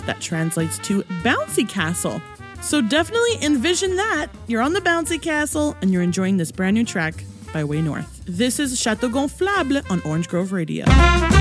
that translates to bouncy castle. So definitely envision that. You're on the bouncy castle and you're enjoying this brand new track by Way North. This is Chateau Gonflable on Orange Grove Radio.